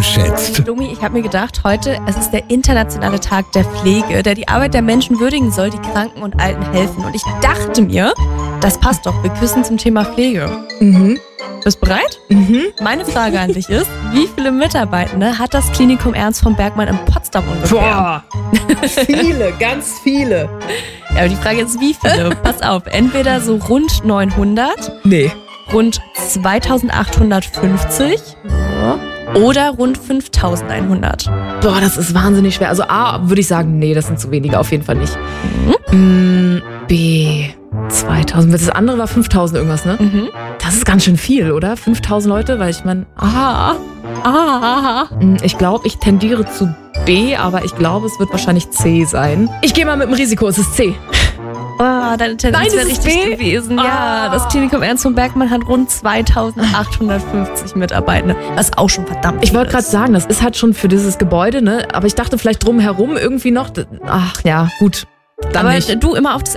unterschätzt. Domi, ich habe mir gedacht, heute, es ist der internationale Tag der Pflege, der die Arbeit der Menschen würdigen soll, die Kranken und Alten helfen. Und ich dachte mir, das passt doch, wir küssen zum Thema Pflege. Bist du bereit? Meine Frage an dich ist, wie viele Mitarbeitende hat das Klinikum Ernst von Bergmann in Potsdam ungefähr? Boah, viele, ganz viele. Ja, aber die Frage ist, wie viele? Pass auf, entweder so rund 900, Nee. rund 2850 oder rund 5100. Boah, das ist wahnsinnig schwer. Also A, würde ich sagen, nee, das sind zu wenige, auf jeden Fall nicht. B, 2000. Das andere war 5000 irgendwas, ne? Das ist ganz schön viel, oder? 5000 Leute, weil ich meine, ich glaube, ich tendiere zu B, aber ich glaube, es wird wahrscheinlich C sein. Ich gehe mal mit dem Risiko, es ist C. Oh, deine Tendenz wäre ist es richtig B? gewesen. Ja, das Klinikum Ernst von Bergmann hat rund 2850 Mitarbeitende. Das ist auch schon verdammt Ich viel wollte gerade ist. sagen, das ist halt schon für dieses Gebäude, ne? Aber ich dachte vielleicht drumherum irgendwie noch, ach ja, gut, dann Aber nicht. du immer auf das